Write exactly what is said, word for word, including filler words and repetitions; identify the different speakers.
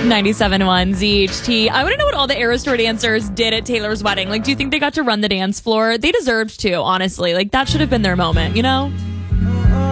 Speaker 1: ninety-seven point one Z H T. I want to know what all the Eras Tour dancers did at Taylor's wedding. Like, do you think they got to run the dance floor? They deserved to, honestly. Like, that should have been their moment, you know?